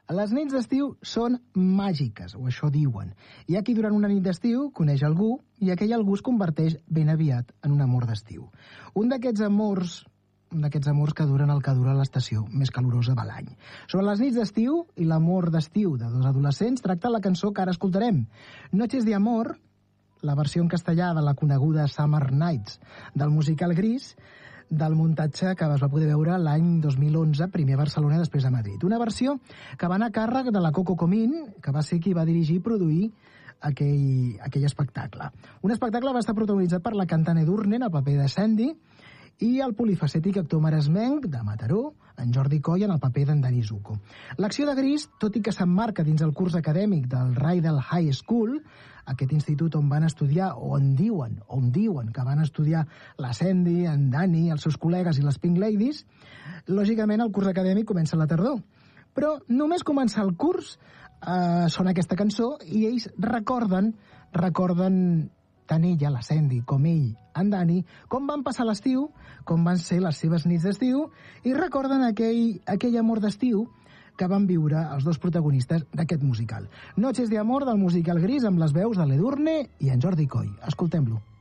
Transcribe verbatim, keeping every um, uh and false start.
Les nits d'estiu són màgiques, o això diuen. Hi ha qui durant una nit d'estiu coneix algú i aquell algú es converteix ben aviat en un amor d'estiu. Un d'aquests amors, un d'aquests amors que duren el que dura l'estació més calorosa de l'any. Sobre les nits d'estiu i l'amor d'estiu de dos adolescents tracta la cançó que ara escoltarem. Noches de amor, la versió en castellà de la coneguda Summer Nights del musical Gris, del muntatge que es va poder veure l'any dos mil onze, primer a Barcelona i després a Madrid. Una versió que va anar a càrrec de la Coco Comín, que va ser qui va dirigir i produir aquell, aquell espectacle. Un espectacle va estar protagonitzat per la cantant Edurne en el paper de Sandy i el polifacètic actor maresmenc de Mataró, en Jordi Coll, en el paper d'en Dani Zuko. L'acció de Gris, tot i que s'emmarca dins el curs acadèmic del Rydell High School, aquest institut on van estudiar, o on diuen, on diuen que van estudiar la Sandy, en Dani, els seus col·legues i les Pink Ladies, lògicament el curs acadèmic comença a la tardor. Però només començar el curs eh, sona aquesta cançó i ells recorden, recorden tant ella, la Sandy, com ell, en Dani, com van passar l'estiu, com van ser les seves nits d'estiu, i recorden aquell, aquell amor d'estiu que van viure els dos protagonistes d'aquest musical. Noches de amor del musical Gris amb les veus de l'Edurne i en Jordi Coll. Escoltem-lo.